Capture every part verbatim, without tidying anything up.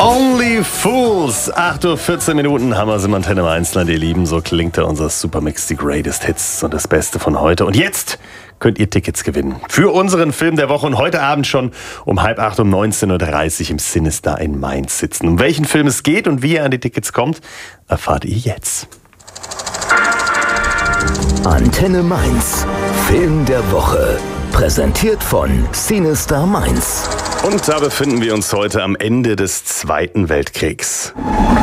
Only Fools. acht Uhr vierzehn Minuten haben wir es im Antenne Mainzland, ihr Lieben. So klingt da unser Supermix, die Greatest Hits und das Beste von heute. Und jetzt könnt ihr Tickets gewinnen für unseren Film der Woche und heute Abend schon um halb acht, um neunzehn Uhr dreißig im Sinister in Mainz sitzen. Um welchen Film es geht und wie ihr an die Tickets kommt, erfahrt ihr jetzt. Antenne Mainz, Film der Woche. Präsentiert von Sinister Mainz. Und da befinden wir uns heute am Ende des Zweiten Weltkriegs.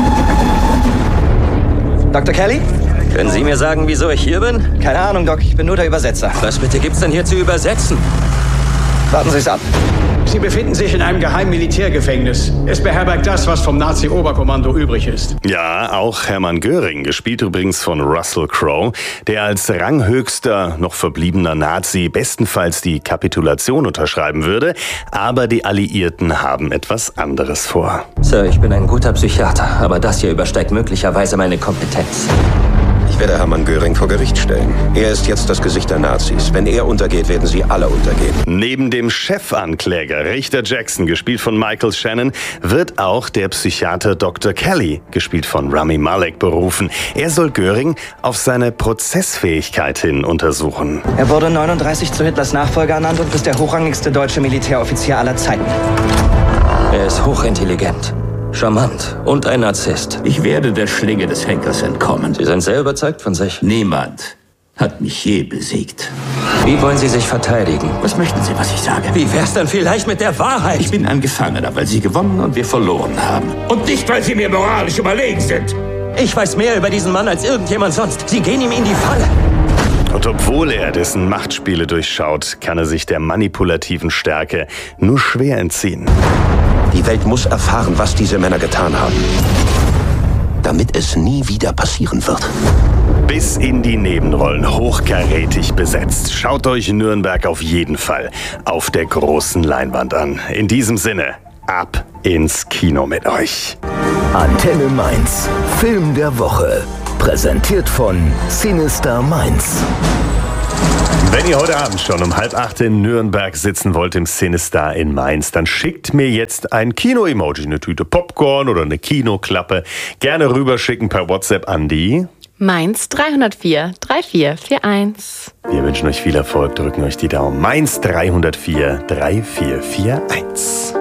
Doktor Kelly? Können Sie mir sagen, wieso ich hier bin? Keine Ahnung, Doc. Ich bin nur der Übersetzer. Was bitte gibt's denn hier zu übersetzen? Warten Sie es ab. Sie befinden sich in einem geheimen Militärgefängnis. Es beherbergt das, was vom Nazi-Oberkommando übrig ist. Ja, auch Hermann Göring, gespielt übrigens von Russell Crowe, der als ranghöchster noch verbliebener Nazi bestenfalls die Kapitulation unterschreiben würde. Aber die Alliierten haben etwas anderes vor. Sir, ich bin ein guter Psychiater, aber das hier übersteigt möglicherweise meine Kompetenz. Ich werde Hermann Göring vor Gericht stellen. Er ist jetzt das Gesicht der Nazis. Wenn er untergeht, werden sie alle untergehen. Neben dem Chefankläger Richter Jackson, gespielt von Michael Shannon, wird auch der Psychiater Doktor Kelly, gespielt von Rami Malek, berufen. Er soll Göring auf seine Prozessfähigkeit hin untersuchen. Er wurde neununddreißig zu Hitlers Nachfolger ernannt und ist der hochrangigste deutsche Militäroffizier aller Zeiten. Er ist hochintelligent, charmant und ein Narzisst. Ich werde der Schlinge des Henkers entkommen. Sie sind sehr überzeugt von sich. Niemand hat mich je besiegt. Wie wollen Sie sich verteidigen? Was möchten Sie, was ich sage? Wie wär's dann vielleicht mit der Wahrheit? Ich bin ein Gefangener, weil Sie gewonnen und wir verloren haben. Und nicht, weil Sie mir moralisch überlegen sind. Ich weiß mehr über diesen Mann als irgendjemand sonst. Sie gehen ihm in die Falle. Und obwohl er dessen Machtspiele durchschaut, kann er sich der manipulativen Stärke nur schwer entziehen. Die Welt muss erfahren, was diese Männer getan haben, damit es nie wieder passieren wird. Bis in die Nebenrollen, hochkarätig besetzt. Schaut euch Nürnberg auf jeden Fall auf der großen Leinwand an. In diesem Sinne, ab ins Kino mit euch. Antenne Mainz, Film der Woche. Präsentiert von Sinister Mainz. Wenn ihr heute Abend schon um halb acht in Nürnberg sitzen wollt im Sinister in Mainz, dann schickt mir jetzt ein Kino-Emoji, eine Tüte Popcorn oder eine Kinoklappe. Gerne rüberschicken per WhatsApp an die Mainz drei null vier drei vier vier eins. Wir wünschen euch viel Erfolg, drücken euch die Daumen. Mainz drei null vier drei vier vier eins.